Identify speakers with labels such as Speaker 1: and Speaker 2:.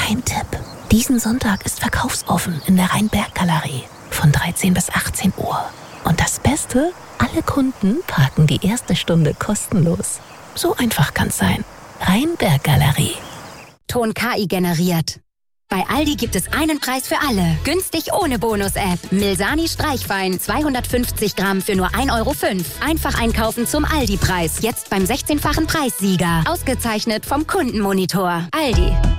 Speaker 1: Geheimtipp. Diesen Sonntag ist verkaufsoffen in der Rheinberg-Galerie von 13 bis 18 Uhr. Und das Beste? Alle Kunden parken die erste Stunde kostenlos. So einfach kann's sein. Rheinberg-Galerie.
Speaker 2: Ton KI generiert. Bei Aldi gibt es einen Preis für alle. Günstig ohne Bonus-App. Milsani Streichwein 250 Gramm für nur 1,05 Euro. Einfach einkaufen zum Aldi-Preis. Jetzt beim 16-fachen Preissieger. Ausgezeichnet vom Kundenmonitor. Aldi.